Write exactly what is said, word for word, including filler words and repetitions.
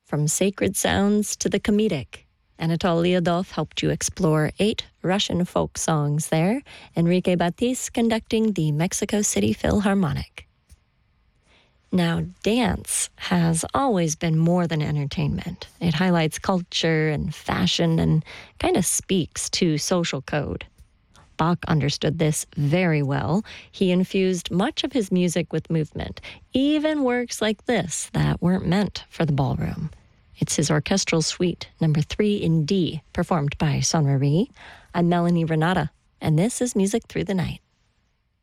From sacred sounds to the comedic. Anatol Lyudov helped you explore eight Russian folk songs there. Enrique Batiz conducting the Mexico City Philharmonic. Now, dance has always been more than entertainment. It highlights culture and fashion and kind of speaks to social code. Bach understood this very well. He infused much of his music with movement, even works like this that weren't meant for the ballroom. It's his orchestral suite, number three in D, performed by Sonnery. I'm Melanie Renata, and this is Music Through the Night.